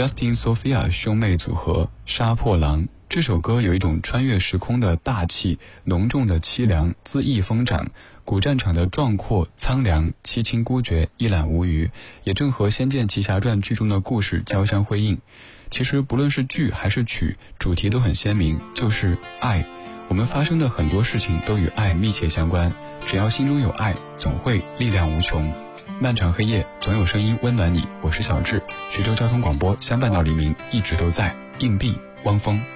Justin Sophia 兄妹组合杀破狼。这首歌有一种穿越时空的大气，浓重的凄凉恣意疯长，古战场的壮阔苍凉，凄清孤绝，一览无余，也正和《仙剑奇侠传》剧中的故事交相辉映。其实不论是剧还是曲，主题都很鲜明，就是爱。我们发生的很多事情都与爱密切相关，只要心中有爱，总会力量无穷。漫长黑夜，总有声音温暖你。我是小智，徐州交通广播相伴到黎明，一直都在。硬币汪峰。